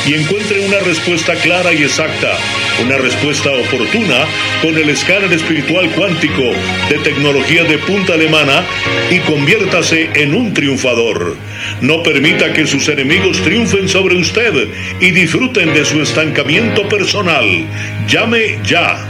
y encuentre una respuesta clara y exacta, una respuesta oportuna con el escáner espiritual cuántico de tecnología de punta alemana y conviértase en un triunfador. No permita que sus enemigos triunfen sobre usted y disfruten de su estancamiento personal. Llame ya.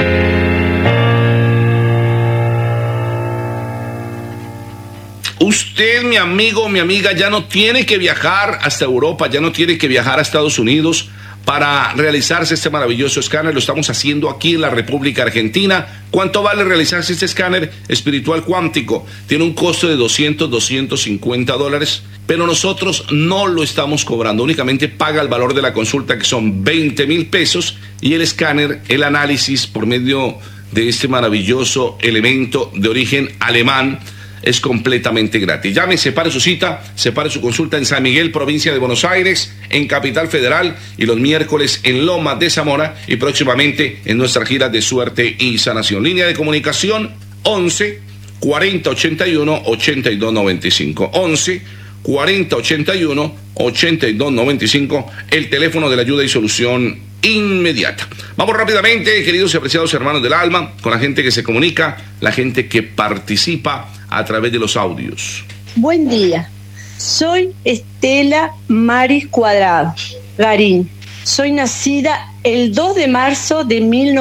Usted, mi amigo, mi amiga, ya no tiene que viajar hasta Europa, ya no tiene que viajar a Estados Unidos para realizarse este maravilloso escáner. Lo estamos haciendo aquí en la República Argentina. ¿Cuánto vale realizarse este escáner espiritual cuántico? Tiene un costo de $250, pero nosotros no lo estamos cobrando. Únicamente paga el valor de la consulta, que son 20,000 pesos, y el escáner, el análisis por medio de este maravilloso elemento de origen alemán, es completamente gratis. Llame, separe su cita, separe su consulta en San Miguel, provincia de Buenos Aires, en Capital Federal, y los miércoles en Lomas de Zamora, y próximamente en nuestra gira de suerte y sanación. Línea de comunicación 11 40 81 82 95. 11 40 81 82 95, el teléfono de la ayuda y solución inmediata. Vamos rápidamente, queridos y apreciados hermanos del alma, con la gente que se comunica, la gente que participa a través de los audios. Buen día, soy Estela Maris Cuadrado Garín. Soy nacida el 2 de marzo de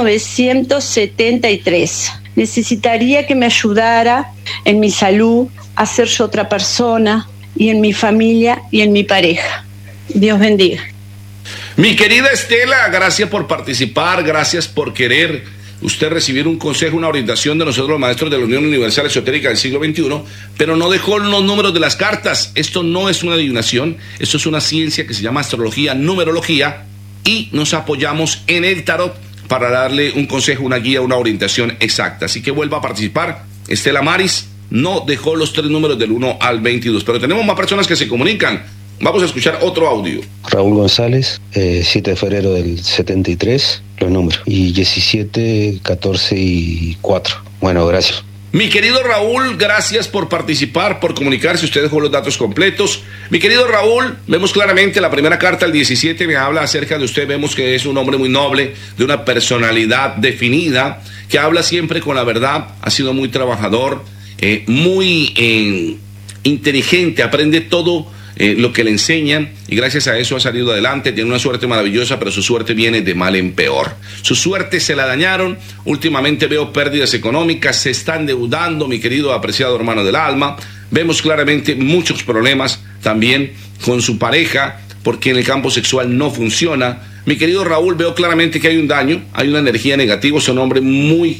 1973. Necesitaría que me ayudara en mi salud, a ser yo otra persona, y en mi familia y en mi pareja. Dios bendiga. Mi querida Estela, gracias por participar, gracias por querer usted recibir un consejo, una orientación de nosotros los maestros de la Unión Universal Esotérica del siglo XXI, pero no dejó los números de las cartas. Esto no es una adivinación, esto es una ciencia que se llama astrología, numerología, y nos apoyamos en el tarot para darle un consejo, una guía, una orientación exacta. Así que vuelva a participar. Estela Maris no dejó los 3 números del 1 al 22, pero tenemos más personas que se comunican. Vamos a escuchar otro audio. Raúl González, 7 de febrero del 73, los números, y 17, 14 y 4. Bueno, gracias. Mi querido Raúl, gracias por participar, por comunicarse. Usted dejó los datos completos. Mi querido Raúl, vemos claramente la primera carta, el 17, me habla acerca de usted. Vemos que es un hombre muy noble, de una personalidad definida, que habla siempre con la verdad, ha sido muy trabajador, muy inteligente, aprende todo lo que le enseñan, y gracias a eso ha salido adelante. Tiene una suerte maravillosa, pero su suerte viene de mal en peor. Su suerte se la dañaron. Últimamente veo pérdidas económicas, se está endeudando, mi querido apreciado hermano del alma. Vemos claramente muchos problemas también con su pareja, porque en el campo sexual no funciona. Mi querido Raúl, veo claramente que hay un daño, hay una energía negativa. Es un hombre muy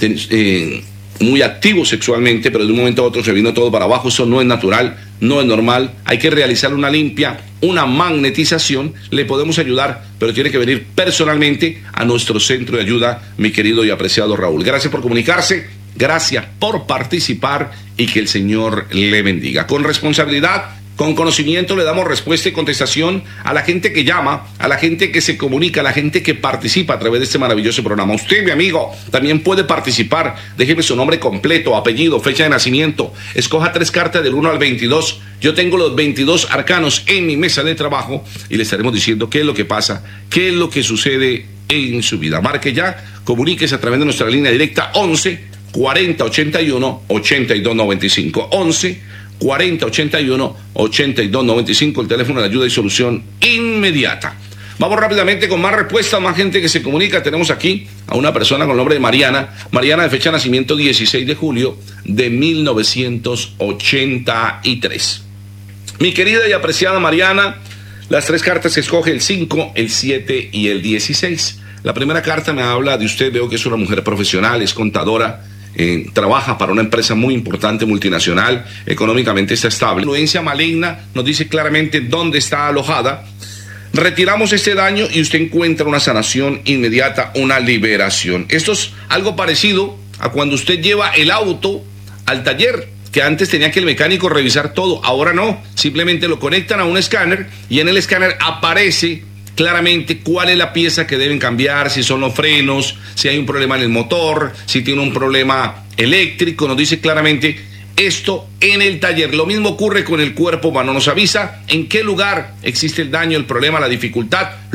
activo sexualmente, pero de un momento a otro se vino todo para abajo. Eso no es natural, no es normal. Hay que realizar una limpia, una magnetización. Le podemos ayudar, pero tiene que venir personalmente a nuestro centro de ayuda, mi querido y apreciado Raúl. Gracias por comunicarse, gracias por participar, y que el Señor le bendiga. Con responsabilidad, con conocimiento, le damos respuesta y contestación a la gente que llama, a la gente que se comunica, a la gente que participa a través de este maravilloso programa. Usted, mi amigo, también puede participar. Déjeme su nombre completo, apellido, fecha de nacimiento. Escoja 3 cartas del 1 al 22. Yo tengo los 22 arcanos en mi mesa de trabajo y le estaremos diciendo qué es lo que pasa, qué es lo que sucede en su vida. Marque ya, comuníquese a través de nuestra línea directa 11 40 81 82 95. 11 40 81 82 95, el teléfono de ayuda y solución inmediata. Vamos rápidamente con más respuestas, más gente que se comunica. Tenemos aquí a una persona con el nombre de Mariana. Mariana, de fecha de nacimiento 16 de julio de 1983. Mi querida y apreciada Mariana, las 3 cartas que escoge, el 5, el 7 y el 16. La primera carta me habla de usted. Veo que es una mujer profesional, es contadora, trabaja para una empresa muy importante, multinacional, económicamente está estable. La influencia maligna nos dice claramente dónde está alojada. Retiramos este daño y usted encuentra una sanación inmediata, una liberación. Esto es algo parecido a cuando usted lleva el auto al taller, que antes tenía que el mecánico revisar todo. Ahora no, simplemente lo conectan a un escáner y en el escáner aparece claramente cuál es la pieza que deben cambiar, si son los frenos, si hay un problema en el motor, si tiene un problema eléctrico. Nos dice claramente esto en el taller. Lo mismo ocurre con el cuerpo humano, nos avisa en qué lugar existe el daño, el problema, la dificultad.